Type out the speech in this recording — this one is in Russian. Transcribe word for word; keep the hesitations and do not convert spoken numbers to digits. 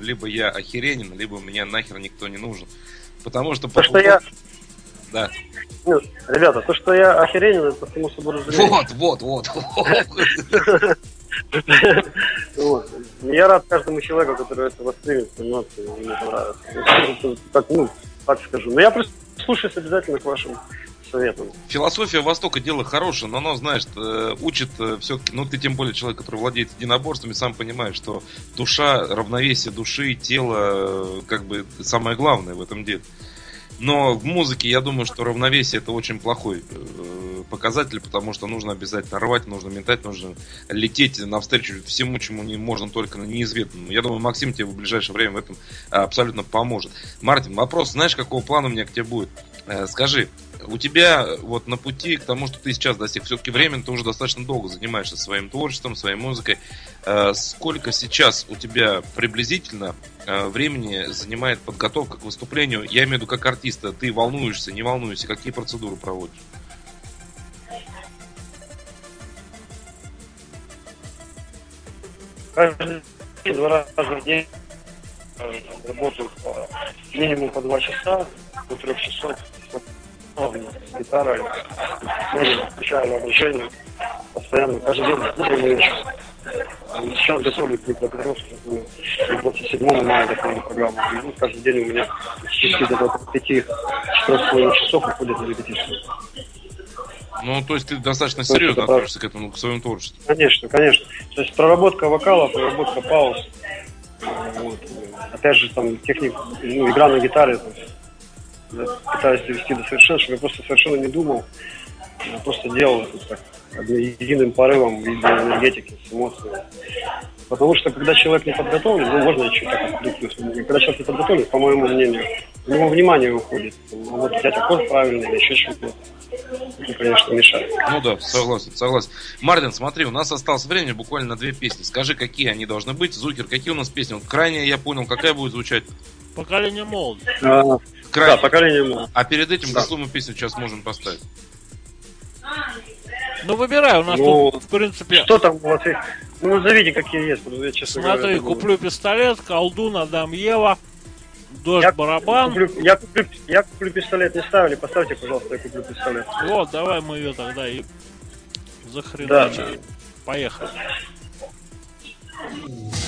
либо я охеренен, либо мне нахер никто не нужен. Потому что... То, что я... Да. Ну, ребята, то, что я охеренен, это само собой разумеется. Вот, вот, вот. Я рад каждому человеку, который это воспримет, ему понравится. Так, ну, так скажу. Но я прислушаюсь обязательно к вашим советам. Философия Востока дело хорошее, но оно, знаешь, учит все-таки, ну ты тем более человек, который владеет единоборствами, сам понимаешь, что душа, равновесие души, тела, как бы самое главное в этом деле. Но в музыке, я думаю, что равновесие это очень плохой э, показатель, потому что нужно обязательно рвать, нужно метать, нужно лететь навстречу всему, чему не можно только на неизведанному. Я думаю, Максим тебе в ближайшее время в этом абсолютно поможет. Мартин, вопрос, знаешь, какого плана у меня к тебе будет? Э, скажи, у тебя вот на пути к тому, что ты сейчас достиг, все-таки временно ты уже достаточно долго занимаешься своим творчеством, своей музыкой. Э, сколько сейчас у тебя приблизительно э, времени занимает подготовка к выступлению? Я имею в виду как артиста. Ты волнуешься, не волнуешься? Какие процедуры проводишь? Каждый день, два раза в день работаю по, минимум по два часа, до трех часов. С гитарой, включаю на обучение, постоянно, каждый день, утром и вечером. Сейчас готовлю к Днепропетровску, двадцать седьмого мая готовлю программу. И каждый день у меня с шести до пяти четырёх часов уходит на репетицию. Ну, то есть ты достаточно то серьезно относишься к этому, к своему творчеству? Конечно, конечно. То есть проработка вокала, проработка пауз. Вот. Опять же, там техника, ну, игра на гитаре. Я пытаюсь довести до совершенства, я просто совершенно не думал, я просто делал это так, единым порывом, в виде энергетики, с эмоциями. Потому что, когда человек не подготовлен, ну, можно еще так откликнуться, когда человек не подготовлен, по моему мнению, у него внимание уходит. Ну, вот взять аккорд правильный или еще что-то. Это, конечно, мешает. Ну да, согласен, согласен. Мартин, смотри, у нас осталось время буквально на две песни. Скажи, какие они должны быть. Зукер, какие у нас песни? Вот крайне я понял, какая будет звучать? Поколение молодости. А, да, поколение молодости. А перед этим, да. какую мы песню сейчас можем поставить? Ну, выбирай, у нас ну, тут, в принципе... Что там у вас есть? Ну, назовите, какие есть. Я, честно Смотри, говоря, куплю пистолет, колдун, Адам Ева, дождь, я барабан. Куплю, я, куплю, я куплю пистолет, не ставили, поставьте, пожалуйста, я куплю пистолет. Вот, давай мы ее тогда и захреначим. Да. Поехали.